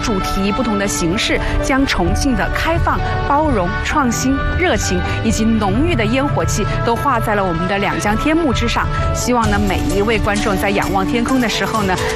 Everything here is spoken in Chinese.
主题、不同的形式，将重庆的开放、包容、创新、热情以及浓郁的烟火气都画在了我们的两江天幕之上。希望呢，每一位观众在仰望天空的时候呢，